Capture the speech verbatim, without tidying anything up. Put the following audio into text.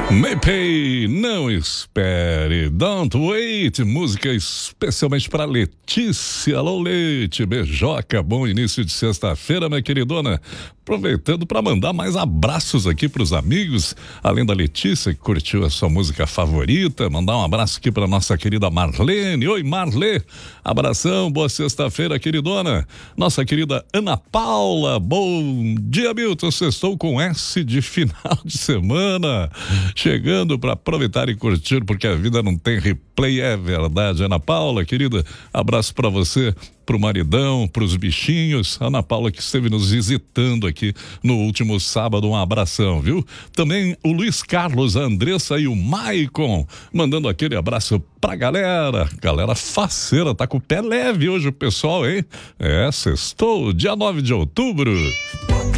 Maypay, não espere, don't wait, música especialmente para Letícia. Alô, Leite, beijoca, bom início de sexta-feira, minha queridona. Aproveitando para mandar mais abraços aqui para os amigos, além da Letícia, que curtiu a sua música favorita, mandar um abraço aqui para nossa querida Marlene. Oi, Marlê, abração, boa sexta-feira, queridona. Nossa querida Ana Paula, bom dia, Milton, sextou com S de final de semana, chegando para aproveitar e curtir, porque a vida não tem replay, é verdade. Ana Paula, querida, abraço para você, pro maridão, pros bichinhos. Ana Paula, que esteve nos visitando aqui no último sábado, um abração, viu? Também o Luiz Carlos, a Andressa e o Maicon, mandando aquele abraço pra galera, galera faceira, tá com o pé leve hoje o pessoal, hein? É, sextou, dia nove de outubro.